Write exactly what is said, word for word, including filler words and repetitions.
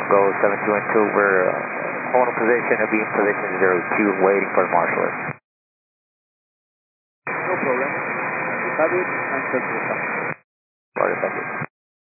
Tango seven two one two, we're uh, holding position, it'll be in position zero two, waiting for the marshal. No problem. You have it, and set the time. Sorry, thank you.